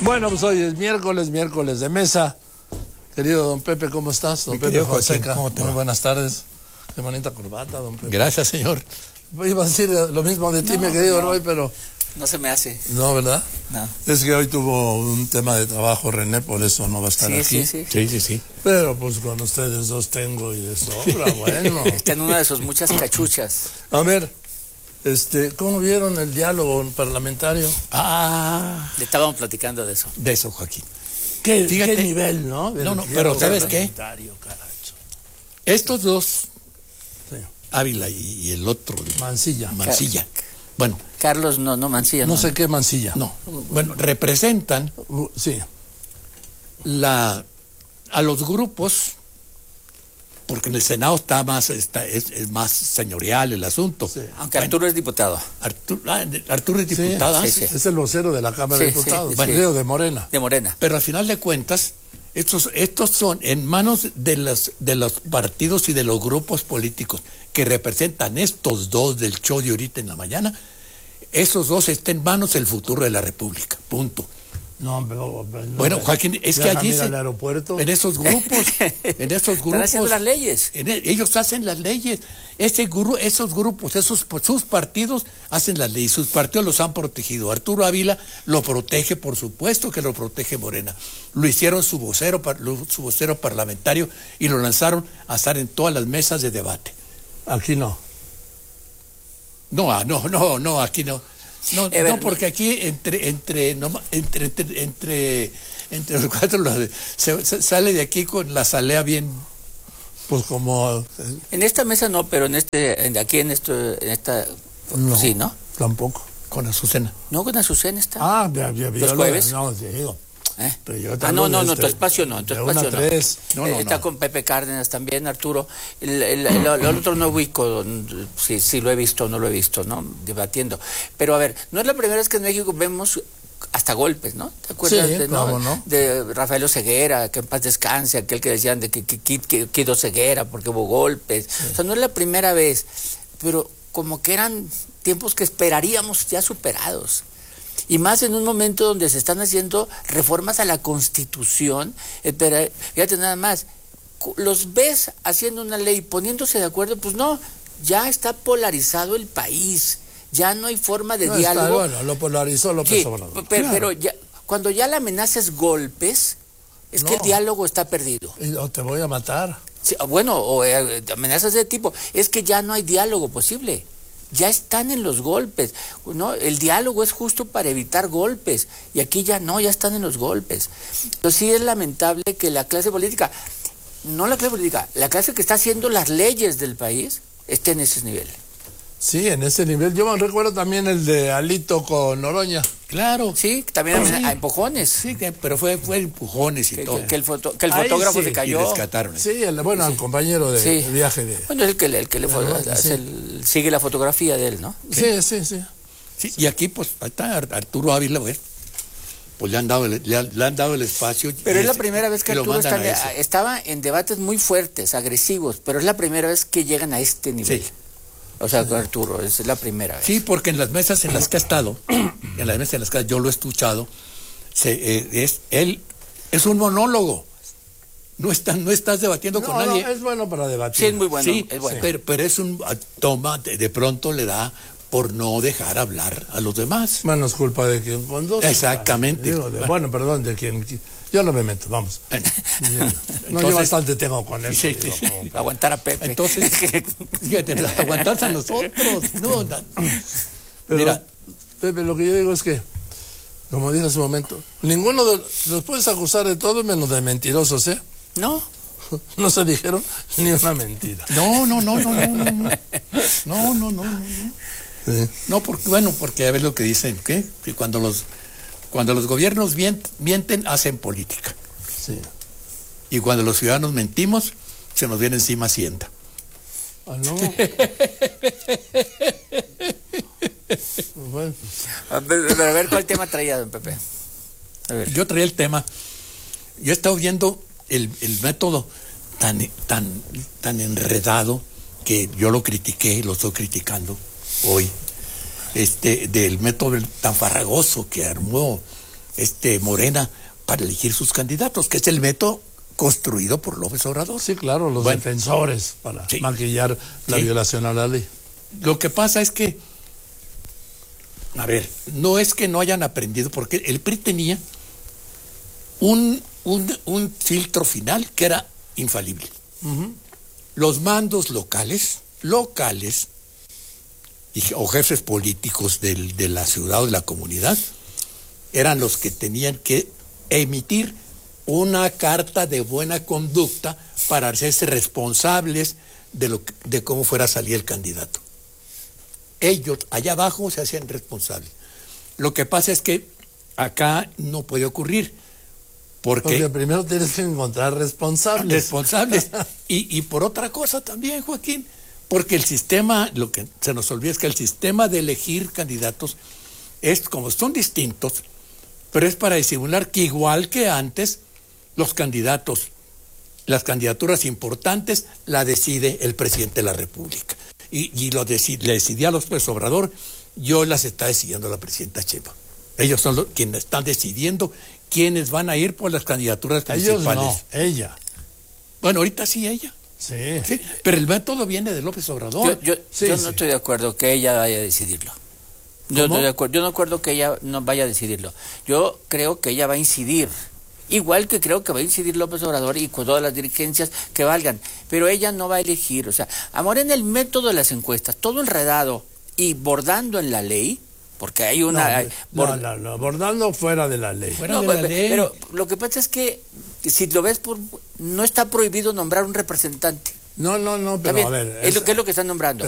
Bueno, pues hoy es miércoles de mesa. Querido don Pepe, ¿cómo estás? Don Pepe Fonseca. Muy buenas tardes. Qué bonita corbata, don Pepe. Gracias, señor. Iba a decir lo mismo de ti, mi querido Roy, pero... No se me hace. No, ¿verdad? No. Es que hoy tuvo un tema de trabajo René, por eso no va a estar aquí. Sí. Pero pues con ustedes dos tengo y de sobra, bueno. Está en una de sus muchas cachuchas. A ver, ¿cómo vieron el diálogo parlamentario? Le estábamos platicando de eso. De eso, Joaquín. ¿Qué Fíjate, nivel, no? No, pero ¿sabes qué? Caracho. Estos dos, Sí. Ávila y el otro, Mancilla. Bueno, Carlos, no, Mancilla. No sé qué Mancilla. no, bueno, representan Sí. a los grupos, porque en el Senado es más señorial el asunto. Sí. Aunque Arturo es diputado. Arturo es diputada, sí. Es el vocero de la Cámara de Diputados, sí. Bueno, de Morena. De Morena. pero al final de cuentas, estos son en manos de los partidos y de los grupos políticos que representan estos dos del show de ahorita en la mañana. Esos dos están en manos del futuro de la República. Punto. No, pero Bueno, Joaquín, es que allí al aeropuerto. en esos grupos, Están haciendo las leyes. Ellos hacen las leyes. Esos grupos, sus partidos hacen las leyes. Sus partidos los han protegido. Arturo Ávila lo protege, por supuesto que lo protege Morena. Lo hicieron su vocero parlamentario y lo lanzaron a estar en todas las mesas de debate. Aquí no. No, aquí no. No, porque aquí entre los cuatro se sale de aquí con la salea bien. Pues como... En esta mesa no, pero en esta... No, sí, ¿no? Tampoco. Con Azucena. No, con Azucena está. ¿Los jueves? No, digo. ¿Eh? Pero yo te No, hablo de tu espacio no, tu de espacio 1 a 3. no. Está con Pepe Cárdenas también, Arturo. El otro no ubico, si lo he visto o no lo he visto, ¿no? Debatiendo. Pero a ver, no es la primera vez que en México vemos hasta golpes, ¿no? ¿Te acuerdas de Rafael Oseguera, que en paz descanse, aquel que decían de que quedó Ceguera porque hubo golpes? Sí. O sea, no es la primera vez, pero como que eran tiempos que esperaríamos ya superados. Y más en un momento donde se están haciendo reformas a la Constitución. Fíjate nada más, los ves haciendo una ley, poniéndose de acuerdo, pues no, ya está polarizado el país, ya no hay forma de diálogo. Bueno, lo polarizó López Obrador. Pero ya, cuando ya la amenaza es golpes, es que el diálogo está perdido. O te voy a matar. Sí, bueno, o amenazas de tipo, es que ya no hay diálogo posible. Ya están en los golpes, ¿no? El diálogo es justo para evitar golpes, y aquí ya no, ya están en los golpes. Entonces sí es lamentable que la clase política, la clase que está haciendo las leyes del país, esté en ese nivel. Sí, en ese nivel. Yo me recuerdo también el de Alito con Noroña. Claro. Sí, también a empujones. Sí, pero fue empujones y todo. Que el fotógrafo se cayó. Y rescataron. Sí, al compañero de viaje de... Bueno, el que le sigue la fotografía de él, ¿no? Sí. Y aquí, pues, está Arturo Ávila, pues le han dado el espacio. Pero es la primera vez que Arturo estaba en debates muy fuertes, agresivos, pero es la primera vez que llegan a este nivel. Sí. O sea, Arturo, es la primera vez. Sí, porque en las mesas en las que ha estado, yo lo he escuchado, él es un monólogo. No estás debatiendo con nadie. No, es bueno para debatir. Sí, es muy bueno. Sí, es bueno. Pero es un toma, de pronto le da por no dejar hablar a los demás. Bueno, es culpa de quien conduce. Exactamente. De quien... Yo no me meto, vamos. Yo bastante tengo con eso. Sí. Aguantar a Pepe. Entonces, fíjate, aguantarse a nosotros. Pero, mira, Pepe, lo que yo digo es que, como dije hace un momento, ninguno los puedes acusar de todo menos de mentirosos, ¿eh? No. No se dijeron ni una mentira. No. Sí. No, porque a ver lo que dicen, ¿qué? Que cuando los gobiernos mienten, hacen política. Sí. Y cuando los ciudadanos mentimos, se nos viene encima Hacienda. No. Bueno. A ver cuál tema traía, don Pepe. A ver. Yo traía el tema. Yo he estado viendo el método tan enredado que yo lo critiqué, lo estoy criticando hoy, del método tan farragoso que armó Morena para elegir sus candidatos, que es el método construido por López Obrador. Sí, claro, los defensores para maquillar la violación a la ley. Lo que pasa es que, a ver, no es que no hayan aprendido, porque el PRI tenía un filtro final que era infalible. Los mandos locales o jefes políticos de la ciudad o de la comunidad eran los que tenían que emitir una carta de buena conducta para hacerse responsables de cómo fuera a salir el candidato. Ellos allá abajo se hacían responsables. Lo que pasa es que acá no puede ocurrir. Porque primero tienes que encontrar responsables. Y por otra cosa también, Joaquín, porque el sistema, lo que se nos olvida es que el sistema de elegir candidatos es como son distintos, pero es para disimular que igual que antes, los candidatos, las candidaturas importantes la decide el presidente de la República. Y le decidía a López Obrador, yo las está decidiendo la presidenta Sheinbaum. Ellos son quienes están decidiendo quiénes van a ir por las candidaturas principales. Ellos no, ella. Bueno, ahorita sí ella. Sí. Pero el método viene de López Obrador. Yo no estoy de acuerdo que ella vaya a decidirlo. Yo no acuerdo que ella no vaya a decidirlo. Yo creo que ella va a incidir. Igual que creo que va a incidir López Obrador y con todas las dirigencias que valgan. Pero ella no va a elegir. O sea, a Morena el método de las encuestas, todo enredado y bordando en la ley, porque hay una... No, bordando fuera de la ley. Pero lo que pasa es que, si lo ves, no está prohibido nombrar un representante. No, pero a ver... ¿Qué es lo que están nombrando?